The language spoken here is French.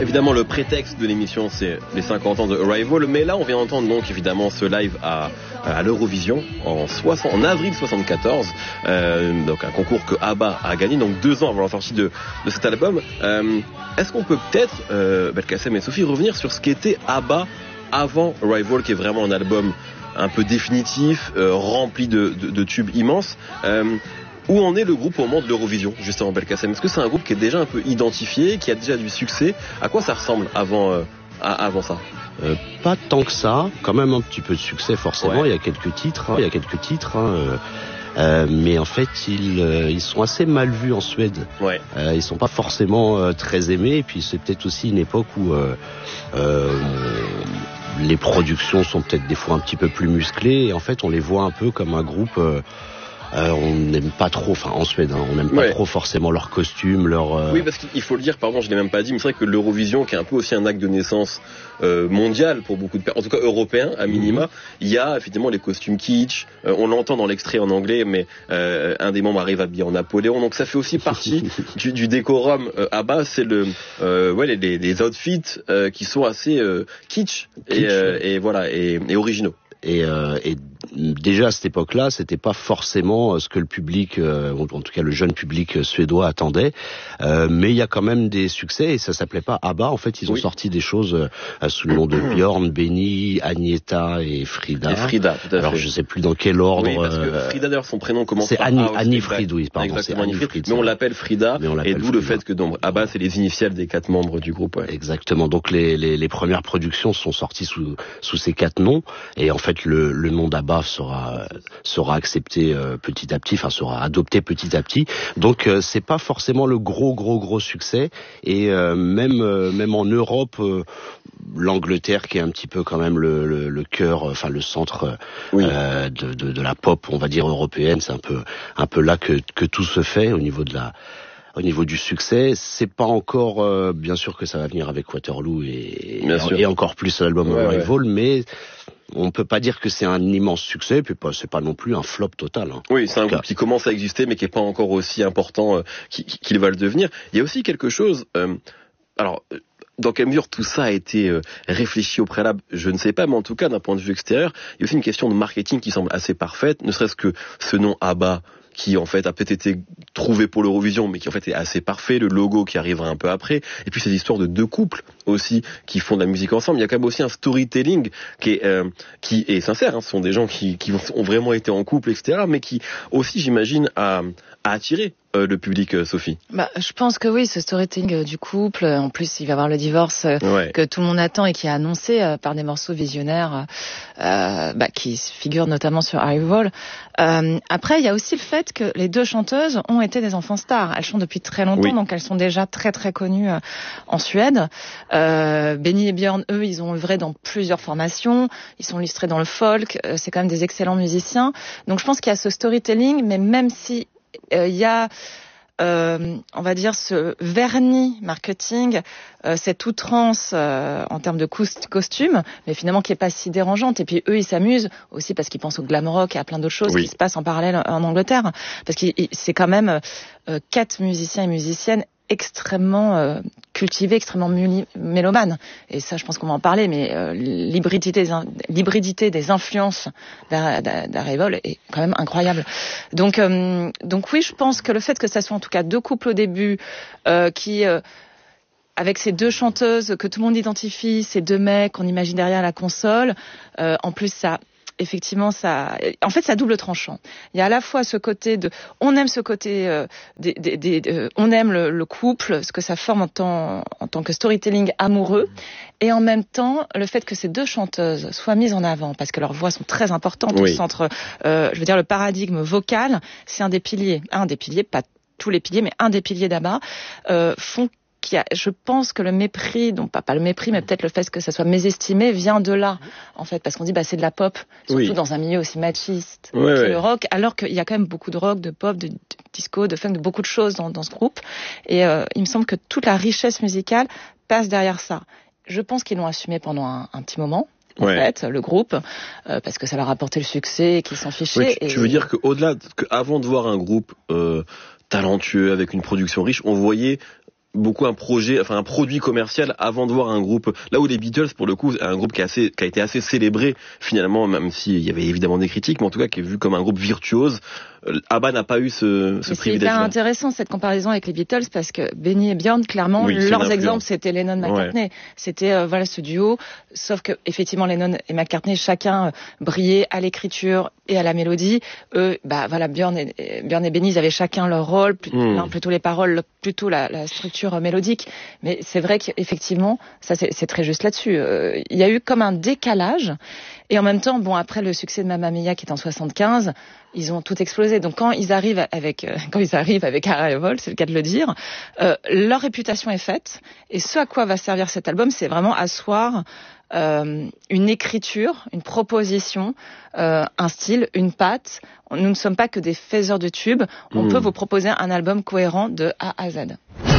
évidemment, le prétexte de l'émission, c'est les 50 ans de Arrival, mais là, on vient d'entendre donc évidemment ce live à l'Eurovision en avril 74, donc un concours que ABBA a gagné, donc 2 ans avant la sortie de cet album. Est-ce qu'on peut peut-être, Belkacem et Sophie, revenir sur ce qu'était ABBA avant Arrival, qui est vraiment un album un peu définitif, rempli de tubes immenses. Où en est le groupe au moment de l'Eurovision, justement, Belkacem? Est-ce que c'est un groupe qui est déjà un peu identifié, qui a déjà du succès? À quoi ça ressemble avant ça? Pas tant que ça, quand même un petit peu de succès forcément. Ouais. Il y a quelques titres, mais en fait ils sont assez mal vus en Suède. Ouais. Ils sont pas forcément très aimés, et puis c'est peut-être aussi une époque où les productions sont peut-être des fois un petit peu plus musclées, et en fait on les voit un peu comme un groupe. On n'aime pas trop, enfin en Suède, on n'aime pas trop forcément leurs costumes, Oui, parce qu'il faut le dire, pardon, je l'ai même pas dit, mais c'est vrai que l'Eurovision, qui est un peu aussi un acte de naissance mondial pour beaucoup de personnes, en tout cas européens à minima, il y a effectivement les costumes kitsch, on l'entend dans l'extrait en anglais, mais un des membres arrive habillé en Napoléon, donc ça fait aussi partie du décorum ABBA, c'est les outfits qui sont assez kitsch et voilà, et originaux. Et déjà à cette époque-là, c'était pas forcément ce que le public, en tout cas le jeune public suédois attendait. Mais il y a quand même des succès, et ça s'appelait pas ABBA. En fait, ils ont sorti des choses sous le nom de Björn, Benny, Agneta et Frida. Et Frida, tout à fait. Alors je sais plus dans quel ordre. Oui, parce que Frida, d'ailleurs, son prénom commence par Annie Frid, oui, pardon. Exactement, Annie Frid. Mais on l'appelle Frida, et d'où le fait que donc ABBA, c'est les initiales des 4 membres du groupe. Ouais. Exactement. Donc les premières productions sont sorties sous ces 4 noms, et en fait le nom d'ABBA sera accepté petit à petit, enfin sera adopté petit à petit. Donc c'est pas forcément le gros succès, et même en Europe, l'Angleterre, qui est un petit peu quand même le cœur, enfin le centre de la pop, on va dire européenne, c'est un peu là que tout se fait au niveau du succès. C'est pas encore, bien sûr que ça va venir avec Waterloo et encore plus l'album Arrival, mais on peut pas dire que c'est un immense succès, puis c'est pas non plus un flop total. Hein. Oui, c'est un groupe qui commence à exister, mais qui est pas encore aussi important qu'il va le devenir. Il y a aussi quelque chose. Dans quelle mesure tout ça a été réfléchi au préalable, je ne sais pas, mais en tout cas, d'un point de vue extérieur, il y a aussi une question de marketing qui semble assez parfaite, ne serait-ce que ce nom ABBA, qui en fait a peut-être été trouvé pour l'Eurovision, mais qui en fait est assez parfait, le logo qui arrivera un peu après, et puis ces histoires de 2 couples aussi qui font de la musique ensemble. Il y a quand même aussi un storytelling qui est sincère, hein. Ce sont des gens qui ont vraiment été en couple, etc., mais qui aussi, j'imagine, a attiré le public, Sophie. Je pense que oui, ce storytelling du couple, en plus il va y avoir le divorce que tout le monde attend et qui est annoncé par des morceaux visionnaires qui figurent notamment sur Arrival. Après, il y a aussi le fait que les 2 chanteuses ont été des enfants stars. Elles chantent depuis très longtemps, donc elles sont déjà très très connues en Suède. Benny et Björn, eux, ils ont œuvré dans plusieurs formations, ils sont illustrés dans le folk, c'est quand même des excellents musiciens. Donc je pense qu'il y a ce storytelling, mais même si il y a, on va dire, ce vernis marketing, cette outrance en termes de costume, mais finalement qui est pas si dérangeante. Et puis eux, ils s'amusent aussi parce qu'ils pensent au glam rock et à plein d'autres choses qui se passent en parallèle en Angleterre. Parce que c'est quand même 4 musiciens et musiciennes extrêmement cultivés, extrêmement mélomanes. Et ça, je pense qu'on va en parler, mais l'hybridité des influences d'Arrival est quand même incroyable. Donc oui, je pense que le fait que ça soit en tout cas 2 couples au début, qui avec ces 2 chanteuses que tout le monde identifie, ces 2 mecs qu'on imagine derrière la console, en plus ça... Effectivement, ça double tranchant. Il y a à la fois ce côté on aime ce côté, on aime le couple, ce que ça forme en tant que storytelling amoureux, et en même temps, le fait que ces 2 chanteuses soient mises en avant, parce que leurs voix sont très importantes au centre, je veux dire, le paradigme vocal, c'est un des piliers, pas tous les piliers, mais un des piliers d'ABBA, font je pense que le mépris, donc pas le mépris, mais peut-être le fait que ça soit mésestimé vient de là, en fait, parce qu'on dit c'est de la pop, surtout dans un milieu aussi machiste que le rock, alors qu'il y a quand même beaucoup de rock, de pop, de disco, de funk, de beaucoup de choses dans ce groupe. Et il me semble que toute la richesse musicale passe derrière ça. Je pense qu'ils l'ont assumé pendant un petit moment. En fait, le groupe, parce que ça leur a apporté le succès et qu'ils s'en fichaient. Tu veux dire qu'au-delà, avant de voir un groupe talentueux avec une production riche, on voyait beaucoup un projet, enfin un produit commercial avant de voir un groupe. Là où les Beatles, pour le coup, est un groupe qui a été assez célébré finalement, même s'il y avait évidemment des critiques, mais en tout cas qui est vu comme un groupe virtuose. ABBA n'a pas eu ce privilège. C'est hyper intéressant cette comparaison avec les Beatles parce que Benny et Björn, clairement, leurs exemples c'était Lennon-McCartney. C'était voilà ce duo, sauf que effectivement Lennon et McCartney chacun brillaient à l'écriture et à la mélodie. Eux, voilà, Björn et Benny, ils avaient chacun leur rôle, plutôt les paroles, plutôt la structure mélodique. Mais c'est vrai qu'effectivement, ça c'est très juste là-dessus. Il y a eu comme un décalage. Et en même temps, après le succès de Mamma Mia qui est en 75, ils ont tout explosé. Donc quand ils arrivent avec Arrival, c'est le cas de le dire, leur réputation est faite. Et ce à quoi va servir cet album, c'est vraiment asseoir une écriture, une proposition, un style, une patte. Nous ne sommes pas que des faiseurs de tubes. On peut vous proposer un album cohérent de A à Z.